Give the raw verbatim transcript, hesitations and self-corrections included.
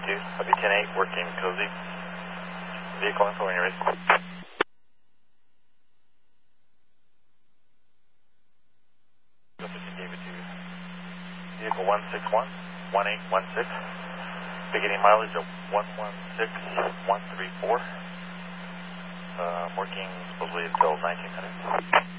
two, W ten eight, working cozy. Vehicle info when you're ready. Gave it to vehicle one six one, one eight one six. Beginning mileage of one one six one three four. Uh, working supposedly until nineteen hundred.